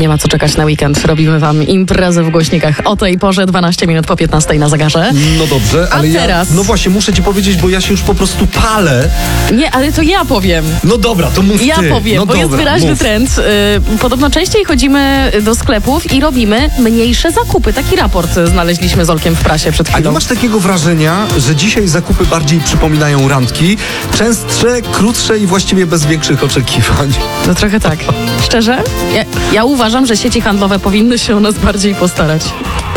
Nie ma co czekać na weekend. Robimy wam imprezę w głośnikach o tej porze, 12 minut po 15 na zegarze. No dobrze, ale teraz? No właśnie, muszę ci powiedzieć, bo ja się już po prostu palę. Nie, ale to ja powiem. No dobra, to mów ty. Ja powiem, no bo jest wyraźny mów. trend. Podobno częściej chodzimy do sklepów i robimy mniejsze zakupy. Taki raport znaleźliśmy z Olkiem w prasie przed A chwilą. nie masz takiego wrażenia, że dzisiaj zakupy bardziej przypominają randki? Częstsze, krótsze i właściwie bez większych oczekiwań. No trochę tak. Szczerze? Ja uważam, że sieci handlowe powinny się o nas bardziej postarać.